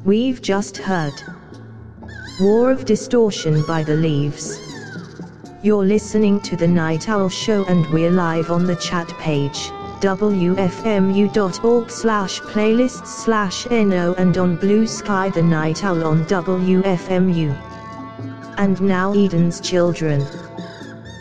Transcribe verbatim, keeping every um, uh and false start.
We've just heard War of Distortion by The Leaves. You're listening to The Night Owl Show and we're live on the chat page, w f m u dot org slash playlists slash no, and on Blue Sky The Night Owl on W F M U. And now Eden's Children.